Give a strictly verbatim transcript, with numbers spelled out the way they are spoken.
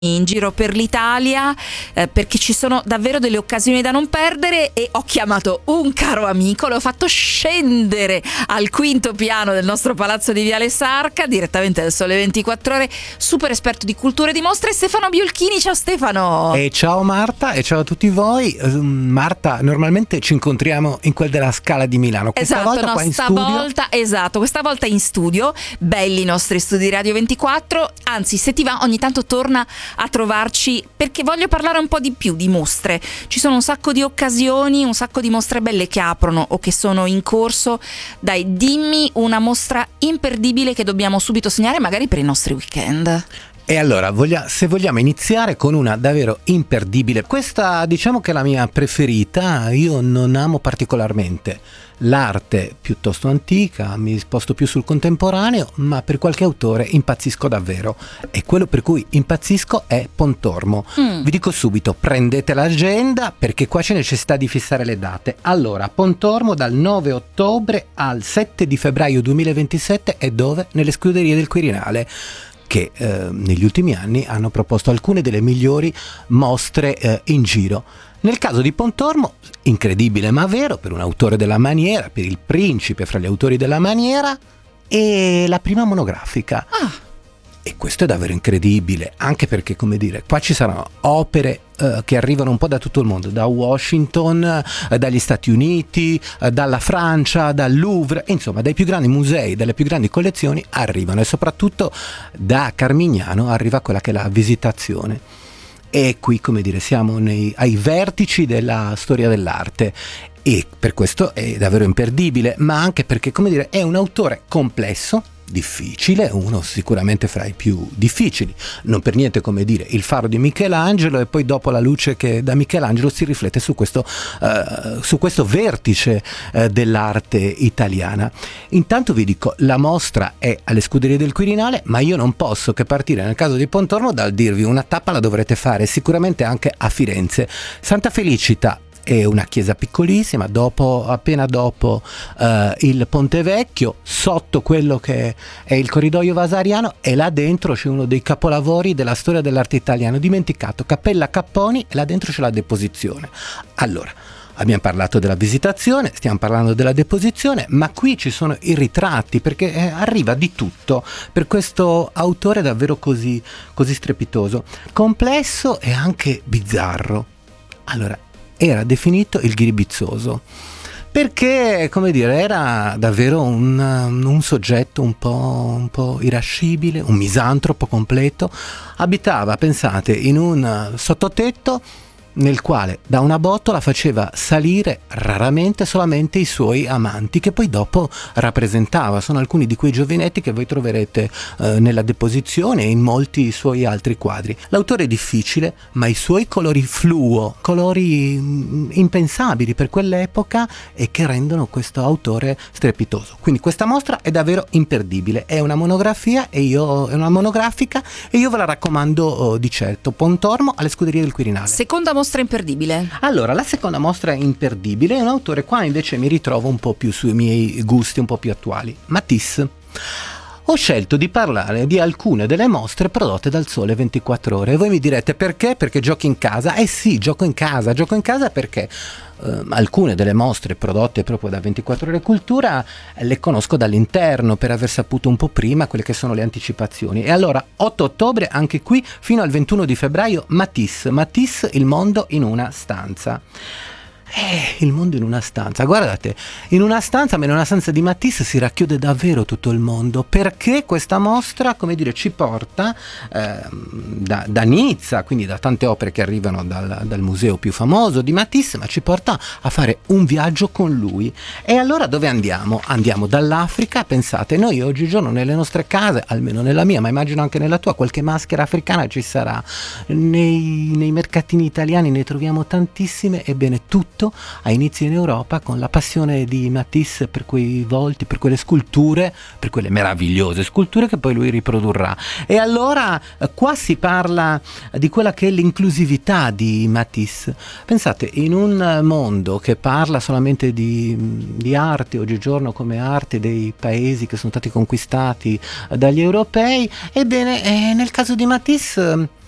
in giro per l'Italia, eh, perché ci sono davvero delle occasioni da non perdere, e ho chiamato un caro amico, l'ho fatto scendere al quinto piano del nostro palazzo di Viale Sarca, direttamente del Sole ventiquattro Ore, super esperto di cultura e di mostre, Stefano Biolchini. Ciao Stefano. E ciao Marta, e ciao a tutti voi. Marta, normalmente ci incontriamo in quel della Scala di Milano, questa esatto, volta no, qua in studio. Volta, esatto, questa volta in studio, belli i nostri studi Radio ventiquattro, anzi se ti va ogni tanto torna a trovarci, perché voglio parlare un po' di più di mostre. Ci sono un sacco di occasioni, un sacco di mostre belle che aprono o che sono in corso. Dai, dimmi una mostra imperdibile che dobbiamo subito segnare, magari per i nostri weekend. E allora, voglia, se vogliamo iniziare con una davvero imperdibile, questa diciamo che è la mia preferita. Io non amo particolarmente l'arte piuttosto antica, mi sposto più sul contemporaneo, ma per qualche autore impazzisco davvero, e quello per cui impazzisco è Pontormo. Mm. Vi dico subito, prendete l'agenda perché qua c'è necessità di fissare le date. Allora, Pontormo dal nove ottobre al sette di febbraio duemilaventisette, e dove? Nelle Scuderie del Quirinale, che eh, negli ultimi anni hanno proposto alcune delle migliori mostre eh, in giro. Nel caso di Pontormo, incredibile ma vero, per un autore della maniera, per il principe fra gli autori della maniera, è la prima monografica. Ah. E questo è davvero incredibile, anche perché, come dire, qua ci saranno opere eh, che arrivano un po' da tutto il mondo, da Washington, eh, dagli Stati Uniti, eh, dalla Francia, dal Louvre, insomma dai più grandi musei, dalle più grandi collezioni arrivano, e soprattutto da Carmignano arriva quella che è la Visitazione. E qui, come dire, siamo nei, ai vertici della storia dell'arte, e per questo è davvero imperdibile, ma anche perché, come dire, è un autore complesso, difficile, uno sicuramente fra i più difficili, non per niente, come dire, il faro di Michelangelo, e poi dopo la luce che da Michelangelo si riflette su questo, uh, su questo vertice uh, dell'arte italiana. Intanto vi dico, la mostra è alle Scuderie del Quirinale, ma io non posso che partire, nel caso di Pontormo, dal dirvi una tappa la dovrete fare sicuramente anche a Firenze. Santa Felicita è una chiesa piccolissima, dopo, appena dopo uh, il Ponte Vecchio, sotto quello che è il corridoio vasariano, e là dentro c'è uno dei capolavori della storia dell'arte italiana, dimenticato, Cappella Capponi, e là dentro c'è la Deposizione. Allora, abbiamo parlato della Visitazione, stiamo parlando della Deposizione, ma qui ci sono i ritratti, perché eh, arriva di tutto per questo autore davvero così, così strepitoso, complesso e anche bizzarro. Allora, era definito il ghiribizzoso perché, come dire, era davvero un, un soggetto un po', un po' irascibile, un misantropo completo. Abitava, pensate, in un sottotetto nel quale da una botola faceva salire raramente solamente i suoi amanti, che poi dopo rappresentava. Sono alcuni di quei giovinetti che voi troverete eh, nella Deposizione e in molti suoi altri quadri. L'autore è difficile, ma i suoi colori fluo, colori mh, impensabili per quell'epoca, e che rendono questo autore strepitoso. Quindi questa mostra è davvero imperdibile, è una monografia e io è una monografica e io ve la raccomando oh, di certo. Pontormo alle Scuderie del Quirinale. Seconda mostra imperdibile. Allora, la seconda mostra imperdibile è un autore, qua invece mi ritrovo un po' più sui miei gusti un po' più attuali, Matisse. Ho scelto di parlare di alcune delle mostre prodotte dal Sole ventiquattro Ore, e voi mi direte perché? Perché giochi in casa? Eh sì, gioco in casa, gioco in casa perché eh, alcune delle mostre prodotte proprio da ventiquattro Ore Cultura eh, le conosco dall'interno, per aver saputo un po' prima quelle che sono le anticipazioni. E allora, otto ottobre, anche qui, fino al ventuno di febbraio, Matisse, Matisse, Il mondo in una stanza. Eh, il mondo in una stanza, guardate, in una stanza, ma in una stanza di Matisse si racchiude davvero tutto il mondo, perché questa mostra, come dire, ci porta eh, da, da Nizza, quindi da tante opere che arrivano dal, dal museo più famoso di Matisse, ma ci porta a fare un viaggio con lui. E allora dove andiamo? Andiamo dall'Africa. Pensate, noi oggigiorno nelle nostre case, almeno nella mia, ma immagino anche nella tua, qualche maschera africana ci sarà, nei, nei mercatini italiani ne troviamo tantissime. Ebbene, tutto ha inizio in Europa con la passione di Matisse per quei volti, per quelle sculture, per quelle meravigliose sculture che poi lui riprodurrà. E allora qua si parla di quella che è l'inclusività di Matisse. Pensate, in un mondo che parla solamente di, di arte oggigiorno come arte dei paesi che sono stati conquistati dagli europei, ebbene eh, nel caso di Matisse